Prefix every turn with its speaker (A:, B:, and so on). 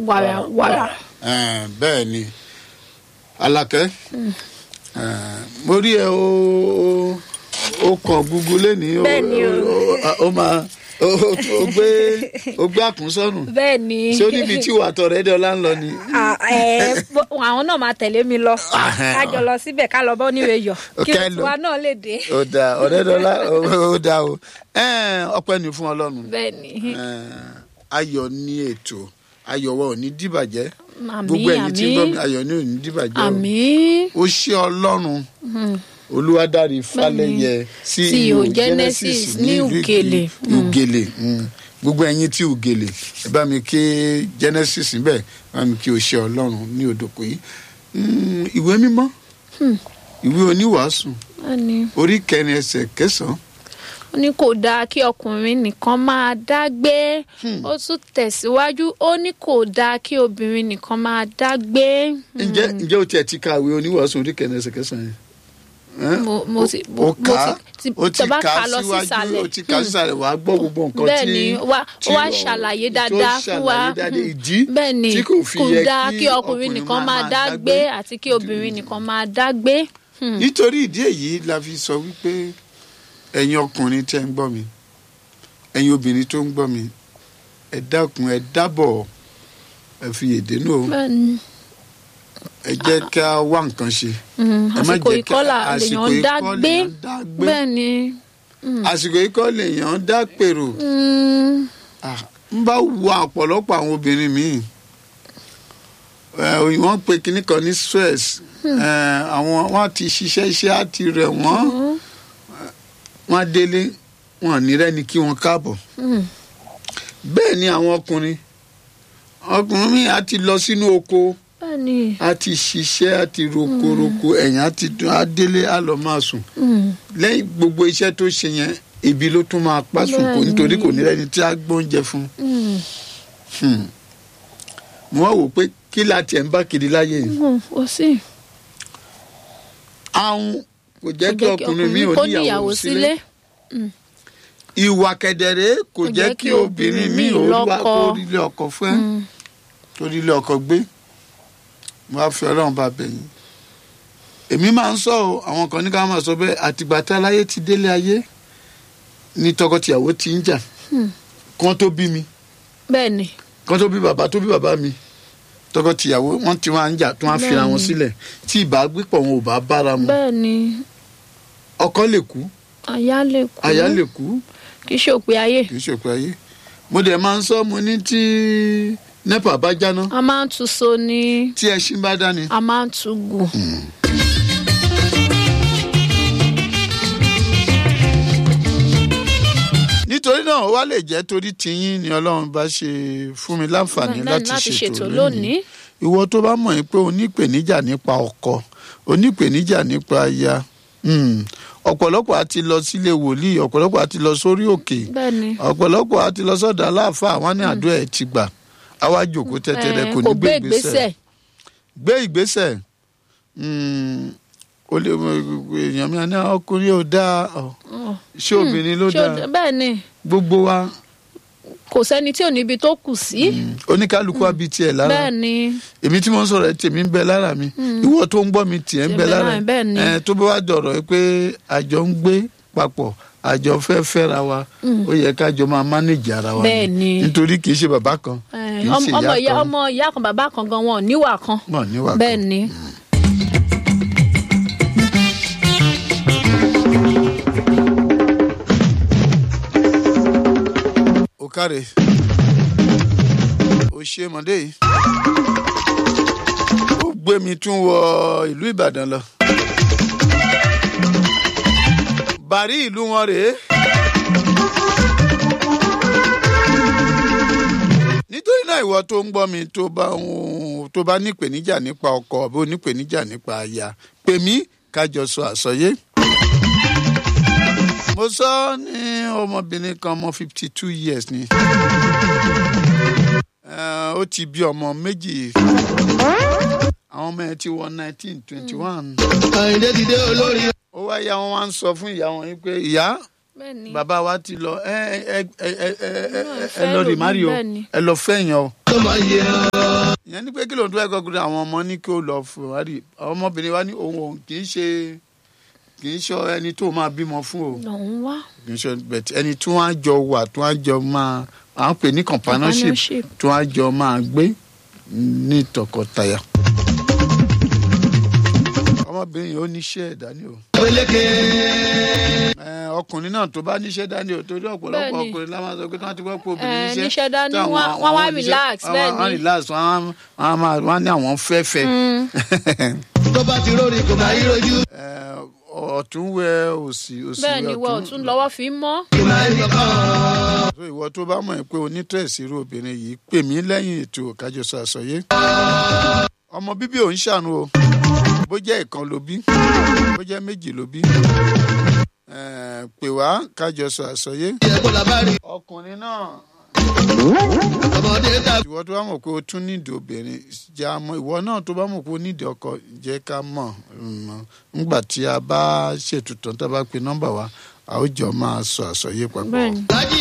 A: wàrà.
B: Bẹ́ẹ̀ ni Alákẹ́ mo rí ẹ o kàn gúgú lẹ́ni o máa o gbé àkúnsọ́nù.
A: Bẹ́ẹ̀ ni.
B: Ṣé ó níbi tí wà tọ̀rẹ́ dọ́là ń lọ ni.
A: Àwọn náà máa tẹ̀lé mi lọ ká jọ lọ síbẹ̀ ká lọ bọ́ níwèé yọ kí wa náà lè dé.
B: Ó dáa ọ̀rẹ́ dọ́là ó dáa o ọpẹ́ ni fún Ọlọ́run.
A: Bẹ́ẹ̀ ni.
B: Ayọ̀ ní ètò ayọ̀ wa ò ní dìbàjẹ́ gbogbo ẹni tí ń gbọ́ mi ayọ̀ ní ò ní dìbàjẹ́ o.
A: Àmín.
B: Ó ṣe Ọlọ́run Olúwadárí Fálẹ́yẹ CEO Genesis ní Ugele. Gbogbo ẹ̀yin tí Ugele ẹ bá mi kí Genesis níbẹ̀ bá mi kí o ṣe Ọlọ́run ní Òdòkó yìí. Ìwé mímọ́ ìwé oníwàásù orí 4 ẹsẹ̀ 9.
A: Ó ní kò dáa kí ọkùnrin nìkan máa dá gbé. Ó tún tẹ̀síwájú ó ní kò dáa kí obìnrin nìkan máa dá gbé.
B: Ǹjẹ́ o tiẹ̀ ti kàwé oníwàásù orí 4 ẹsẹ̀ 9 yẹn?
A: Mo ti kà lọ sísàlẹ̀.
B: O ti kà sísàlẹ̀ wàá gbọ́ gbogbo nǹkan tí.
A: Bẹ́ẹ̀ni wá ṣàlàyé dáadáa fún wa. Bẹ́ẹ̀ni kò dáa kí ọkùnrin nìkan máa dá gbé àti kí obìnrin nìkan máa dá gbé.
B: Nítorí ìdí èyí la fi sọ wípé ẹ̀yin ọkùnrin tẹ́ ń gbọ́ mi ẹ̀yin obìnrin tó ń gbọ́ mi ẹ dákun ẹ dábọ̀ ẹ fi èdè nù o.
A: Bẹ́ẹ̀ni.
B: Ẹ jẹ́ ká wá nǹkan ṣe.
A: Àsìkò ìkọlà lèèyàn dá gbé. Bẹ́ẹ̀ni.
B: Àsìkò ìkọlà lèèyàn dá pèrò. Ń bá wo ọ̀pọ̀lọpọ̀ àwọn obìnrin míì wọ́n pe kinní kan ní stress. Wọ́n ti ṣiṣẹ́ iṣẹ́ á ti rẹ̀ wọ́n. Wọ́n délé wọn ní rẹ́ni kí wọ́n káàbọ̀. Bẹ́ẹ̀ ni àwọn ọkùnrin míì á ti lọ sínú oko. A ti ṣiṣẹ́ a ti rokoroko ẹ̀yìn a ti dún a délé a lọ máa sùn. Lẹ́yìn gbogbo iṣẹ́ tó ṣe yẹn ebi ló tún máa pa sùn kò nítorí kò ní rẹ́ni tí a gbóúnjẹ fún. Mo wá wò pé kí la tiẹ̀ ń bá kiri láyé yìí. Àwọn kò jẹ́ kí ọkùnrin mi ò níyàwó sílé. Ìwà kẹ̀dẹ̀rẹ́ kò jẹ́ kí obìnrin mi ò rí ọkọ fẹ́ torí ilé ọkọ gbé. Mo wá fi Ọlọ́run bá bẹ̀ yín. Èmi máa ń sọ àwọn kan ní ká máa sọ bẹ́ẹ̀ àtìgbà tá láyé ti délé ayé ní tọkọtìyàwó ti ń jà kán tó bí mi.
A: Bẹ́ẹ̀ni.
B: Kán tó bí bàbá mi tọkọtìyàwó wọ́n ti wá ń jà tó wá fira wọn sílẹ̀ tí ìbágbépọ̀ wọn ò bá bára mu.
A: Bẹ́ẹ̀ni.
B: Ọkọ lè kú.
A: Aya lè kú. Kì í ṣe òpin ayé. Mo dẹ̀ máa ń sọ mo ní tí NEPA bá jáná. A máa ń tu so ni.
B: Tí ẹṣin bá dá ni.
A: A máa ń tu gùn.
B: Nítorí náà wá lè jẹ́ torí tiyín ni Ọlọ́run bá ṣe fún mi láǹfààní láti ṣètò lónìí. Ìwọ tó bá mọ̀ pé o ní ìpèníjà nípa ọkọ o ní ìpèníjà nípa aya ọ̀pọ̀lọpọ̀ àti lọ sílé wòlíì ọ̀pọ̀lọpọ̀ àti lọ sórí òkè ọ̀pọ̀lọpọ̀ àti lọ sọ́dọ̀ aláàfáà àwọn ní àdúrà ẹ̀ ti gbà àwa jókòó tẹ́tẹ́rẹ́ kò ní gbé ìgbésẹ̀ o lè èèyàn mi àná ọkùnrin ò dáa ṣé obìnrin ló dáa
A: bẹ́ẹ̀ ni
B: gbogbo wa
A: kò sẹ́ni tí ò níbi tó kù sí.
B: Oníkálukú àbí tiẹ̀ lára
A: bẹ́ẹ̀ ni
B: èmi tí mo ń sọ̀rọ̀ tèmi ń bẹ lára mi ìwọ tó ń gbọ́ mi tiẹ̀ ń bẹ lára tó bá wá dọ̀rọ̀ pé àjọ ń gbé papọ̀ àjọ fẹ́ fẹ́ra wa ó yẹ kájọ máa mánéjì ara wa nítorí kì í ṣe bàbá kan kì í ṣe ìyá kan
A: ọmọ ìyá kan bàbá kan gan wọn ò níwà kan bẹ́ẹ̀ ni.
B: Òkàrè ó ṣe mọ̀dé yìí ó gbé mi tún wọ ìlú Ìbàdàn lọ. Bàrí ìlú wọn rèé. Nítorí náà ìwọ tó ń gbọ́ mi tó bá nípèníjà nípa ọkọ àbí onípèníjà nípa aya pè mí kájọ sọ àsọyé. Mo sọ ní ọmọbìnrin kan ọmọ 52 years ni. Ó ti bí ọmọ méjì. Àwọn ọmọ ẹ̀ ti wọ 19, 21.
C: Àyìndé ti dé olórí.
B: Ó wá yá wọn wá ń sọ fún ìyá wọn pé ìyá bàbá wa ti lọ ẹ lọ rí mario ẹ lọ fẹ̀yàn o. ìyẹn ní pé kí ló ń dún ẹ̀kọ́ gbọdọ̀ àwọn ọmọ ní kí ó lọ fún wa rí ọmọbìnrin wa ní òun kì í ṣe ẹni tó máa bímọ fún o.
A: lòun wá.
B: kì í ṣe ẹni tí wọ́n á jọ wà tí wọ́n á jọ máa à ń pè ní companionship tí wọ́n á jọ máa gbé ní tọkọtaya. ọmọbìnrin yìí ó níṣẹ́ ìdání o. ọkùnrin náà tó bá níṣẹ́ dání o torí ọ̀pọ̀lọpọ̀ ọkùnrin la máa sọ pé tí wọ́n ti gbọ́ pé obìnrin níṣẹ́
A: dání wọ́n wá relax bẹ́ẹ̀ ni.
B: wọ́n relax wọ́n ní àwọn fẹ́fẹ́.
C: tó bá ti rórí kò máa yí rojú.
B: ọ̀tún wẹ òsì
A: bẹ́ẹ̀ ni wọ́n ọ̀tún lọ́wọ́ fi mọ́.
B: ìwọ tó bá mọ̀ pé onítẹ̀sí irú obìnrin yìí pè mí lẹ́yìn ètò Kájọsọ Àsọyé. ọmọ bíbí ò ń ṣàánú o bó jẹ́ ìkan ló bí bó jẹ́ méjì ló bí pè wá Kájọsọ Àsọyé. ọkùnrin náà ìwọ tó bá mọ̀ pé o tún nídìí obìnrin jẹ́ àmọ́ ìwọ náà tó bá mọ̀ pé o nídìí ọkọ jẹ́ ká mọ̀ nígbà tí a bá ṣètò tán tá a bá pe nọ́mbà wa a ó jọ máa sọ àsọyé papọ̀.